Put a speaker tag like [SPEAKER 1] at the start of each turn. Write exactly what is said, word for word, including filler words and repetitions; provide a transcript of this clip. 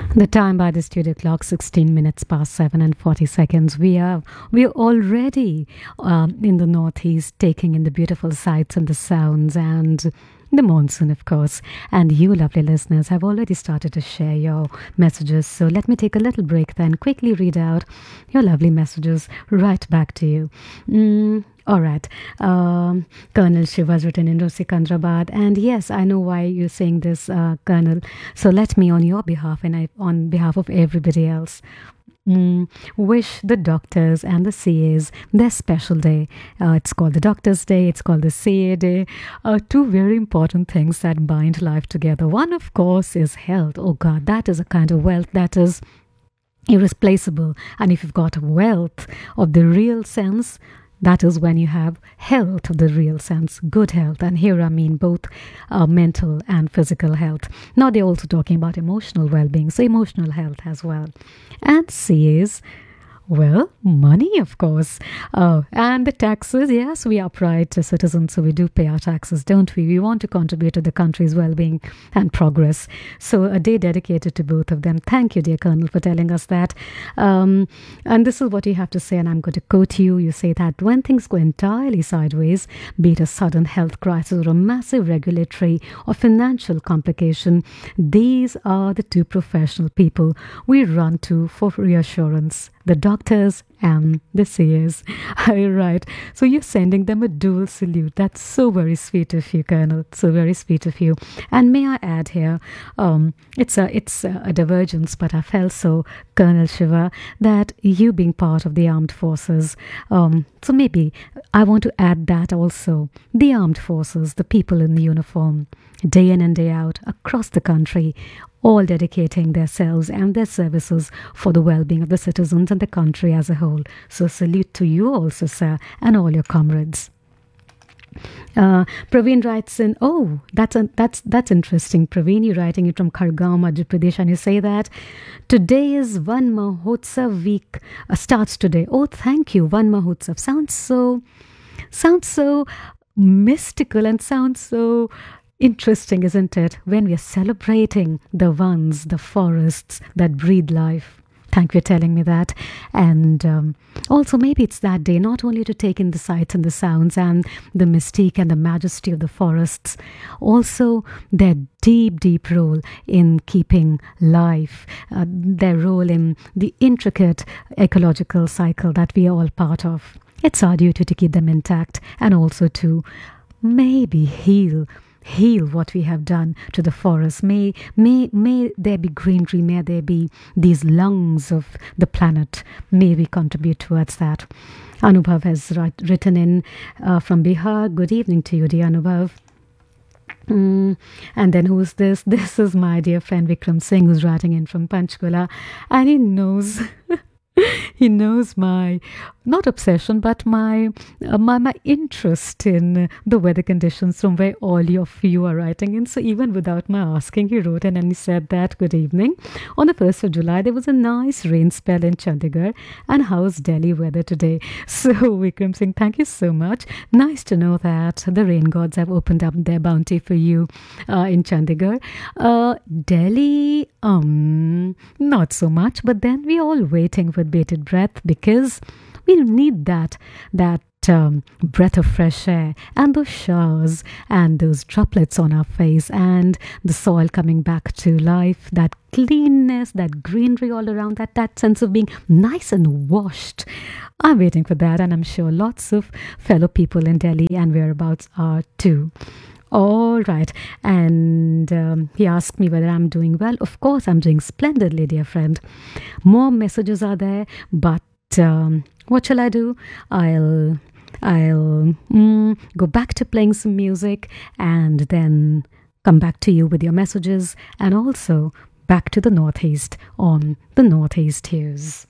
[SPEAKER 1] The time by the studio clock, sixteen minutes past seven and forty seconds. We are we are already um, in the northeast, taking in the beautiful sights and the sounds and the monsoon, of course. And you, lovely listeners, have already started to share your messages. So let me take a little break, then quickly read out your lovely messages right back to you. Mm, all right. Um, Colonel Shiva's written in Sikandrabad. And yes, I know why you're saying this, uh, Colonel. So let me, on your behalf and I, on behalf of everybody else, Mm, wish the doctors and the C As their special day. Uh, it's called the Doctor's Day, it's called the C A Day. Uh, two very important things that bind life together. One, of course, is health. Oh God, that is a kind of wealth that is irreplaceable. And if you've got wealth of the real sense, that is when you have health of the real sense, good health. And here I mean both uh, mental and physical health. Now they're also talking about emotional well-being, so emotional health as well. And C As, well, money, of course. Oh, and the taxes, yes, we are upright citizens, so we do pay our taxes, don't we? We want to contribute to the country's well-being and progress. So a day dedicated to both of them. Thank you, dear Colonel, for telling us that. Um, and this is what you have to say, and I'm going to quote you. You say that when things go entirely sideways, be it a sudden health crisis or a massive regulatory or financial complication, these are the two professional people we run to for reassurance. The doctors and the C As. Right. So you're sending them a dual salute. That's so very sweet of you, Colonel. So very sweet of you. And may I add here, um, it's a it's a, a divergence, but I felt so, Colonel Shiva, that you being part of the armed forces. Um, so maybe I want to add that also. The armed forces, the people in the uniform, day in and day out, across the country, all dedicating themselves and their services for the well-being of the citizens and the country as a whole. So salute to you also, sir, and all your comrades. Uh, Praveen writes in, oh, that's a, that's that's interesting. Praveen, you're writing it from Khargaon, Madhya Pradesh, and you say that today is Van Mahotsav week. Uh, starts today. Oh, thank you. Van Mahotsav sounds so sounds so mystical and sounds so interesting, isn't it? When we are celebrating the ones, the forests that breathe life. Thank you for telling me that. And um, also, maybe it's that day not only to take in the sights and the sounds and the mystique and the majesty of the forests, also their deep, deep role in keeping life, uh, their role in the intricate ecological cycle that we are all part of. It's our duty to keep them intact and also to maybe heal heal what we have done to the forest. May, may, may there be greenery, may there be these lungs of the planet. May we contribute towards that. Anubhav has write, written in uh, from Bihar. Good evening to you, dear Anubhav. Mm. And then who's this? This is my dear friend Vikram Singh, who's writing in from Panchkula, and he knows he knows my not obsession but my uh, my my interest in the weather conditions from where all of you are writing in. So even without my asking, he wrote in and he said that, good evening, on the first of July there was a nice rain spell in Chandigarh, and how's Delhi weather today? So Vikram Singh, thank you so much. Nice to know that the rain gods have opened up their bounty for you uh, in Chandigarh. uh, Delhi, um not so much, but then we're all waiting with bated breath because we need that that um, breath of fresh air and those showers and those droplets on our face and the soil coming back to life, that cleanness, that greenery all around, that that sense of being nice and washed. I'm waiting for that, and I'm sure lots of fellow people in Delhi and whereabouts are too. All right. And um, he asked me whether I'm doing well. Of course, I'm doing splendidly, dear friend. More messages are there, but um, what shall I do? I'll I'll mm, go back to playing some music and then come back to you with your messages, and also back to the Northeast on the Northeast Hues.